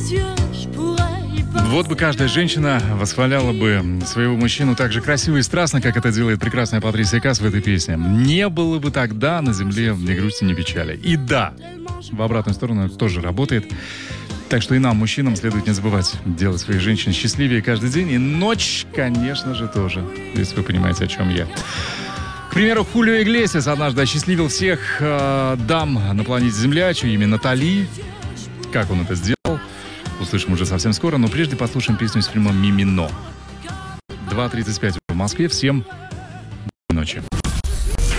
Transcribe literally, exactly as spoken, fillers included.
Вот бы каждая женщина восхваляла бы своего мужчину так же красиво и страстно, как это делает прекрасная Патрисия Каас в этой песне. Не было бы тогда на земле ни грусти, ни печали. И да, в обратную сторону это тоже работает. Так что и нам, мужчинам, следует не забывать делать своих женщин счастливее каждый день. И ночь, конечно же, тоже, если вы понимаете, о чем я. К примеру, Хулио Иглесиас однажды осчастливил всех э, дам на планете Земля, чье имя Натали. Как он это сделал, услышим уже совсем скоро, но прежде послушаем песню из фильма «Мимино». два тридцать пять в Москве. Всем доброй ночи.